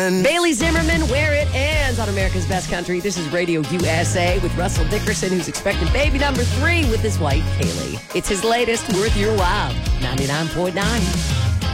Bailey Zimmerman, Where It Ends on America's Best Country. This is Radio USA with Russell Dickerson, who's expecting baby number 3 with his wife, Kaylee. It's his latest, Worth Your While, 99.9.